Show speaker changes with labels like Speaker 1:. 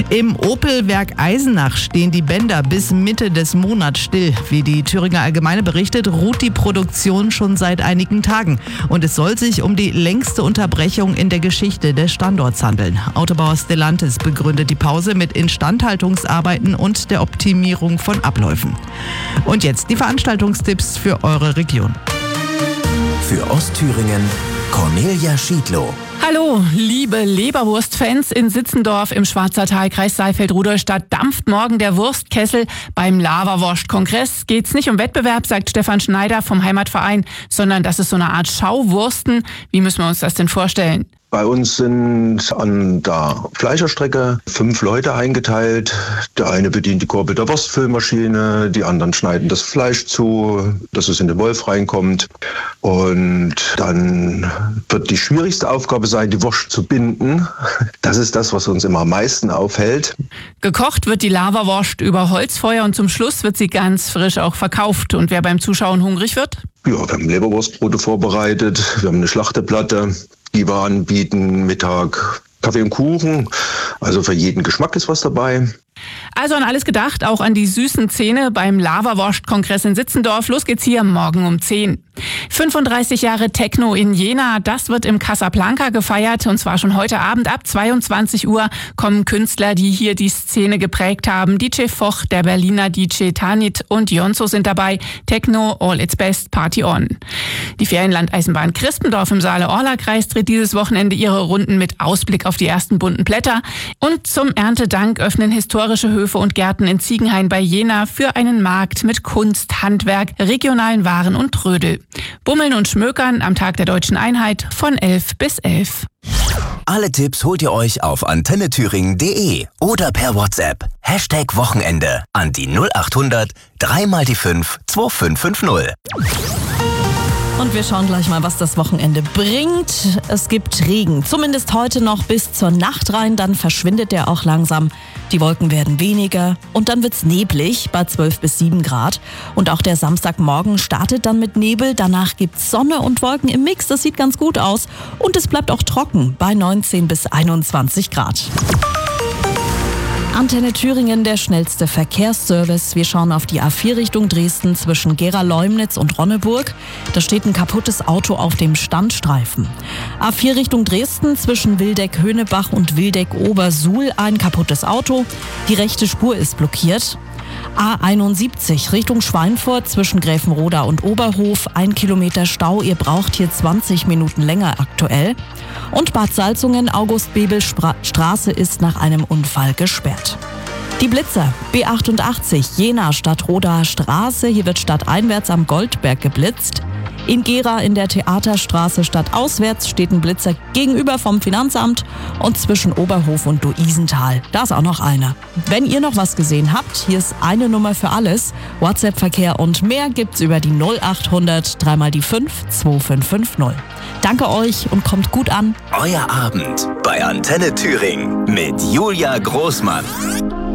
Speaker 1: Im Opel-Werk Eisenach stehen die Bänder bis Mitte des Monats still. Wie die Thüringer Allgemeine berichtet, ruht die Produktion schon seit einigen Tagen. Und es soll sich um die längste Unterbrechung in der Geschichte des Standorts handeln. Autobauer Stellantis begründet die Pause mit Instandhaltungsarbeiten und der Optimierung von Abläufen. Und jetzt die Veranstaltungstipps für eure Region.
Speaker 2: Für Ostthüringen Cornelia Schiedlow.
Speaker 3: Hallo, liebe Leberwurst-Fans in Sitzendorf im Schwarzertal, Kreis Saalfeld-Rudolstadt, dampft morgen der Wurstkessel. Beim Leberwurst-Kongress geht's nicht um Wettbewerb, sagt Stefan Schneider vom Heimatverein, sondern das ist so eine Art Schauwursten. Wie müssen wir uns das denn vorstellen?
Speaker 4: Bei uns sind an der Fleischerstrecke 5 Leute eingeteilt. Der eine bedient die Kurbel der Wurstfüllmaschine, die anderen schneiden das Fleisch zu, dass es in den Wolf reinkommt. Und dann wird die schwierigste Aufgabe sein, die Wurst zu binden. Das ist das, was uns immer am meisten aufhält.
Speaker 3: Gekocht wird die Leberwurst über Holzfeuer und zum Schluss wird sie ganz frisch auch verkauft. Und wer beim Zuschauen hungrig wird?
Speaker 4: Ja, wir haben Leberwurstbrote vorbereitet, wir haben eine Schlachteplatte, die wir anbieten, Mittag Kaffee und Kuchen. Also für jeden Geschmack ist was dabei.
Speaker 3: Also an alles gedacht, auch an die süßen Zähne beim Leberwurst-Kongress in Sitzendorf. Los geht's hier morgen um 10. 35 Jahre Techno in Jena, das wird im Casablanca gefeiert und zwar schon heute Abend ab 22 Uhr kommen Künstler, die hier die Szene geprägt haben. DJ Foch, der Berliner DJ Tanit und Jonzo sind dabei. Techno, all its best, Party on. Die Ferienlandeisenbahn Crispendorf im Saale-Orla-Kreis dreht dieses Wochenende ihre Runden mit Ausblick auf die ersten bunten Blätter. Und zum Erntedank öffnen historische Höfe und Gärten in Ziegenhain bei Jena für einen Markt mit Kunst, Handwerk, regionalen Waren und Trödel. Bummeln und Schmökern am Tag der Deutschen Einheit von 11 bis 11.
Speaker 2: Alle Tipps holt ihr euch auf antennethüringen.de oder per WhatsApp. #Wochenende an die 0800 3 die 5 2550.
Speaker 5: Und wir schauen gleich mal, was das Wochenende bringt. Es gibt Regen, zumindest heute noch bis zur Nacht rein, dann verschwindet der auch langsam. Die Wolken werden weniger und dann wird's neblig bei 12 bis 7 Grad. Und auch der Samstagmorgen startet dann mit Nebel, danach gibt's Sonne und Wolken im Mix, das sieht ganz gut aus. Und es bleibt auch trocken bei 19 bis 21 Grad. Antenne Thüringen, der schnellste Verkehrsservice. Wir schauen auf die A4 Richtung Dresden zwischen Gera-Leumnitz und Ronneburg. Da steht ein kaputtes Auto auf dem Standstreifen. A4 Richtung Dresden zwischen Wildeck-Höhnebach und Wildeck-Obersuhl ein kaputtes Auto. Die rechte Spur ist blockiert. A71 Richtung Schweinfurt zwischen Gräfenroda und Oberhof. 1 Kilometer Stau, ihr braucht hier 20 Minuten länger aktuell. Und Bad Salzungen, August-Bebel-Straße ist nach einem Unfall gesperrt. Die Blitzer, B88 Jena Stadtrodaer Straße, hier wird stadteinwärts am Goldberg geblitzt. In Gera in der Theaterstraße stadtauswärts steht ein Blitzer gegenüber vom Finanzamt und zwischen Oberhof und Luisenthal. Da ist auch noch einer. Wenn ihr noch was gesehen habt, hier ist eine Nummer für alles. WhatsApp-Verkehr und mehr gibt's über die 0800 3 die 5 2550. Danke euch und kommt gut an.
Speaker 2: Euer Abend bei Antenne Thüringen mit Julia Großmann.